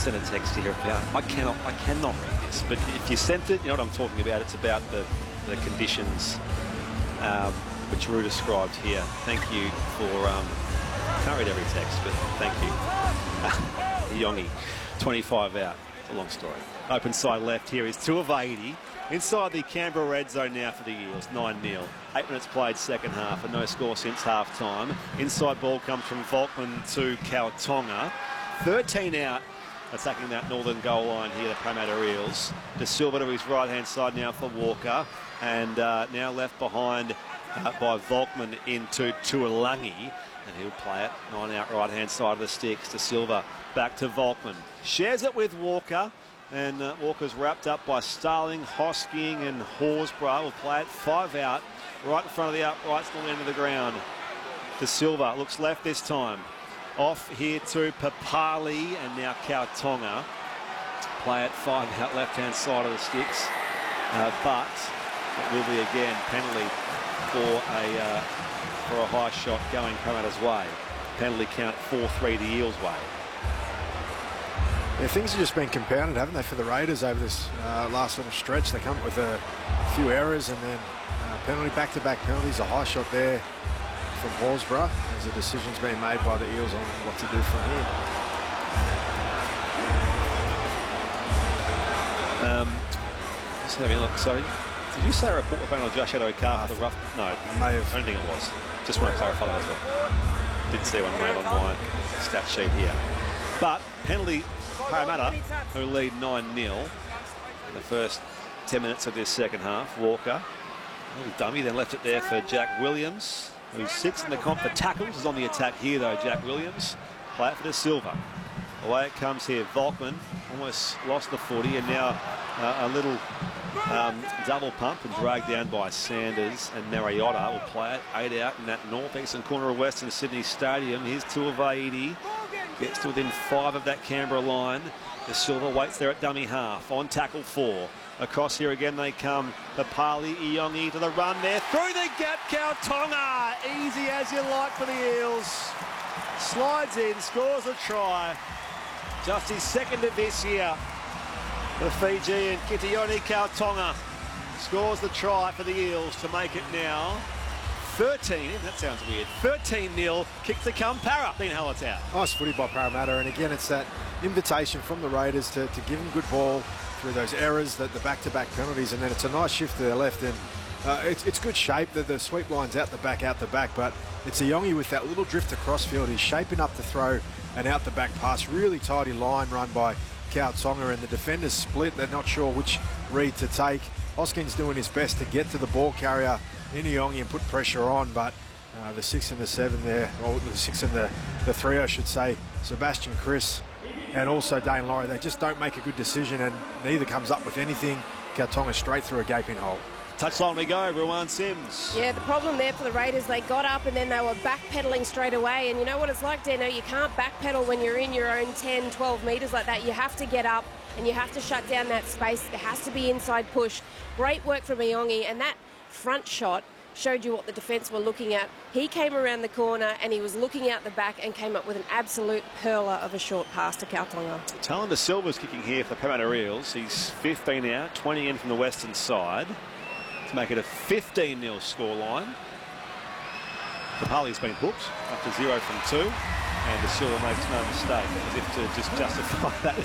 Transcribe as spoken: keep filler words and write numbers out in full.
sent a text here about, I cannot, I cannot read this, but if you sent it, you know what I'm talking about. It's about the, the conditions um, which Rue described here. Thank you for, um, can't read every text, but thank you. Yongi, twenty-five out. It's a long story. Open side left here is two of eighty. Inside the Canberra red zone now for the Eels, nine nil. Eight minutes played second half and no score since half time. Inside ball comes from Volkman to Kautonga. thirteen out, attacking that northern goal line here, the Parramatta Eels. De Silva to his right-hand side now for Walker. And uh, now left behind uh, by Volkman into Tuolangi. And he'll play it, nine out right-hand side of the sticks. De Silva back to Volkman. Shares it with Walker. And uh, Walker's wrapped up by Starling, Hosking and Horsburgh. Will play it five out, right in front of the uprights, the end of the ground. De Silva looks left this time. Off here to Papali and now Kautonga. Play it five out left-hand side of the sticks. Uh, but it will be again penalty for a, uh, for a high shot going Parramatta's way. Penalty count four three the Eels' way. Yeah, things have just been compounded, haven't they, for the Raiders over this uh, last little stretch. They come up with a few errors and then uh, penalty, back-to-back penalties, a high shot there from Horsburgh as the decision's being made by the Eels on what to do from here. Um, just having a look. Sorry, did you say a report about on Josh Addo-Carr for the rough? No, I may have. I don't think it was. Just want to clarify that as well. Didn't see one made on my stat sheet here. But penalty. Parramatta, who lead nine nil in the first ten minutes of this second half. Walker, a little dummy, then left it there for Jack Williams, who sits in the comp for tackles. Is on the attack here, though, Jack Williams. Play it for De Silva. Away it comes here. Volkman almost lost the footy, and now uh, a little um, double pump and dragged down by Sanders, and Mariota will play it. Eight out in that northeastern corner of Western Sydney Stadium. Here's two of eighty. Gets to within five of that Canberra line. De Silva waits there at dummy half. On tackle four. Across here again they come. Papali, Iongi to the run there. Through the gap, Kautonga. Easy as you like for the Eels. Slides in, scores a try. Just his second of this year. The Fijian Kitione Kautonga scores the try for the Eels to make it now thirteen, that sounds weird, thirteen nil, kick to come, Para, Dean Hallertau. Nice footy by Parramatta, and again, it's that invitation from the Raiders to, to give them good ball through those errors, that the back-to-back penalties, and then it's a nice shift to their left, and uh, it's, it's good shape, that the sweep line's out the back, out the back, but it's Iongi with that little drift across field. He's shaping up the throw and out the back pass. Really tidy line run by Kautonga, and the defenders split. They're not sure which read to take. Hoskins doing his best to get to the ball carrier in Iongi and put pressure on, but uh, the six and the seven there, or the six and the, the three, I should say, Sebastian Chris and also Dane Laurie, they just don't make a good decision, and neither comes up with anything. Kautonga straight through a gaping hole. Touchline we go, Ruwan Sims. Yeah, the problem there for the Raiders, they got up and then they were backpedaling straight away. And you know what it's like, Dano? You can't backpedal when you're in your own ten, twelve metres like that. You have to get up and you have to shut down that space. There has to be inside push. Great work from Iongi, and that front shot showed you what the defence were looking at. He came around the corner and he was looking out the back and came up with an absolute perler of a short pass to Kautonga. Talon De Silva's kicking here for the Parramatta Eels. He's fifteen out, twenty in from the western side to make it a fifteen nil scoreline. Papali's been hooked after zero from two, and De Silva makes no mistake, as if to just justify that